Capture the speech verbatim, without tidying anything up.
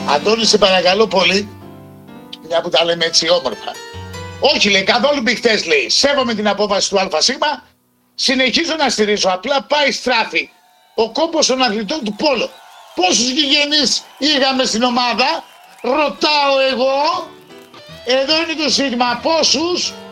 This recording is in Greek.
Αντώνη, σε παρακαλώ πολύ, μια που τα λέμε έτσι όμορφα. Όχι, λέει, καθόλου μπιχτές, λέει. Σέβομαι την απόφαση του ΑΣ. Συνεχίζω να στηρίζω. Απλά πάει στράφη ο κόμπος των αθλητών του πόλο. Πόσους γηγενείς είχαμε στην ομάδα, ρωτάω εγώ. Εδώ είναι το σύγμα. Πόσους?